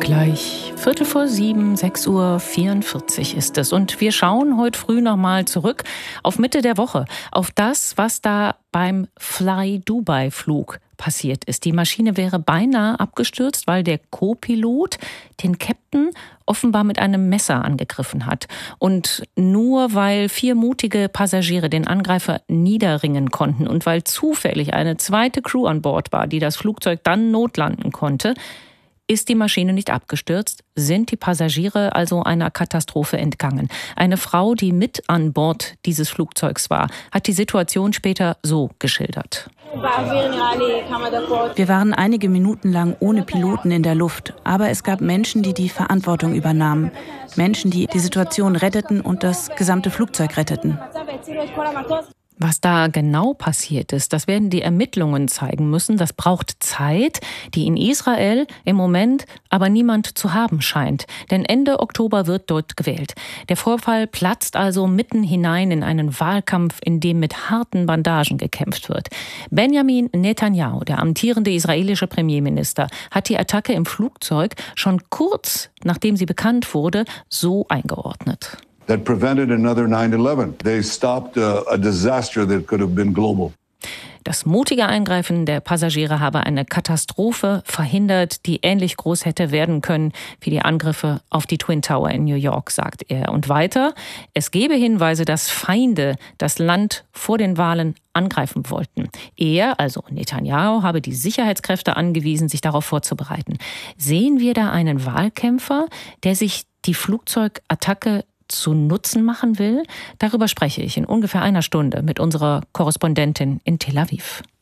Gleich 6:15, 6:44 ist es. Und wir schauen heute früh nochmal zurück auf Mitte der Woche, auf das, was da beim Fly Dubai Flug passiert ist. Die Maschine wäre beinahe abgestürzt, weil der Co-Pilot den Captain offenbar mit einem Messer angegriffen hat. Und nur weil 4 mutige Passagiere den Angreifer niederringen konnten und weil zufällig eine zweite Crew an Bord war, die das Flugzeug dann notlanden konnte, ist die Maschine nicht abgestürzt, sind die Passagiere also einer Katastrophe entgangen. Eine Frau, die mit an Bord dieses Flugzeugs war, hat die Situation später so geschildert. Wir waren einige Minuten lang ohne Piloten in der Luft, aber es gab Menschen, die die Verantwortung übernahmen. Menschen, die die Situation retteten und das gesamte Flugzeug retteten. Was da genau passiert ist, das werden die Ermittlungen zeigen müssen. Das braucht Zeit, die in Israel im Moment aber niemand zu haben scheint. Denn Ende Oktober wird dort gewählt. Der Vorfall platzt also mitten hinein in einen Wahlkampf, in dem mit harten Bandagen gekämpft wird. Benjamin Netanyahu, der amtierende israelische Premierminister, hat die Attacke im Flugzeug schon kurz nachdem sie bekannt wurde, so eingeordnet. That prevented another 9/11. They stopped a disaster that could have been global. Das mutige Eingreifen der Passagiere habe eine Katastrophe verhindert, die ähnlich groß hätte werden können wie die Angriffe auf die Twin Tower in New York, sagt er. Und weiter, es gebe Hinweise, dass Feinde das Land vor den Wahlen angreifen wollten. Er, also Netanyahu, habe die Sicherheitskräfte angewiesen, sich darauf vorzubereiten. Sehen wir da einen Wahlkämpfer, der sich die Flugzeugattacke zu Nutzen machen will? Darüber spreche ich in ungefähr einer Stunde mit unserer Korrespondentin in Tel Aviv.